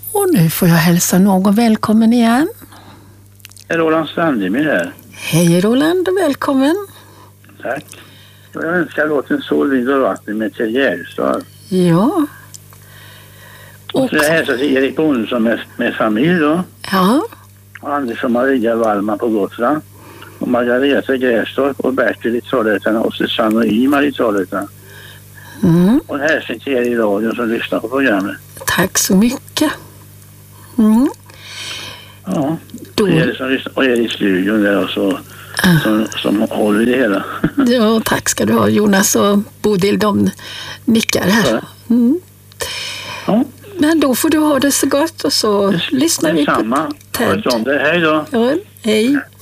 Och nu får jag hälsa någon välkommen igen. Roland Strandemir här. Hej Roland och välkommen. Tack. Jag önskar låten Sol, vind och vatten med Kjell Gärdestad. Ja. Och så jag hälsar till Erik Bonsson med familj då. Ja. Och Anders och Maria Wallman på Gotland. Och Margareta Gärstorp och Bertil i Trollhättan och Susanne och Imar i Trollhättan. Mm. Och en hälsning till er i radion som lyssnar på programmet. Tack så mycket. Mm. Ja, Då. er som lyssnar, och er i studion där och så, som håller i det hela. Ja, tack ska du ha Jonas och Bodil, de nickar här. Mm. Ja. Men då får du ha det så gott och så lyssnar vi på samma. Ted. Hej då. Ja, hej.